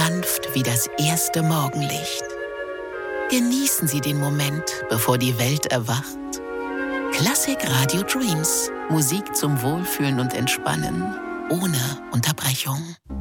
sanft wie das erste Morgenlicht. Genießen Sie den Moment, bevor die Welt erwacht. Klassik Radio Dreams. Musik zum Wohlfühlen und Entspannen. Ohne Unterbrechung.